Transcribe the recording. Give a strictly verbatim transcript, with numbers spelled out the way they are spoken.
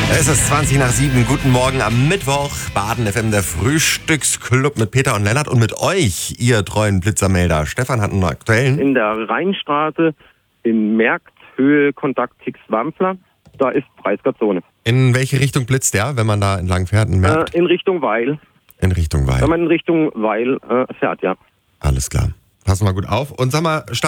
Es ist zwanzig nach sieben. Guten Morgen am Mittwoch. Baden F M, der Frühstücksclub mit Peter und Lennart und mit euch, ihr treuen Blitzermelder. Stefan hat einen aktuellen. In der Rheinstraße, in Märkthöhe, Kontakt Hix-Wampfler, da ist Preisgazone. In welche Richtung blitzt der, wenn man da entlang fährt? In, Äh, in Richtung Weil. in Richtung Weil. Wenn man in Richtung Weil äh, fährt, ja. Alles klar. Passen wir gut auf. Und sag mal,